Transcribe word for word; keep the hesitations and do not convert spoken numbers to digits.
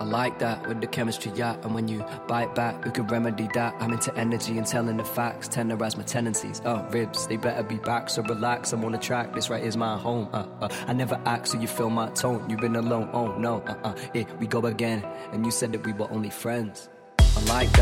I like that with the chemistry, yeah. And when you bite back, we could remedy that. I'm into energy and telling the facts, tenderize my tendencies. Oh, ribs, they better be back, so relax. I'm on the track, this right is my home. Uh, uh, I never act, so you feel my tone. You've been alone, oh no, uh, uh, yeah, we go again. And you said that we were only friends. I like that.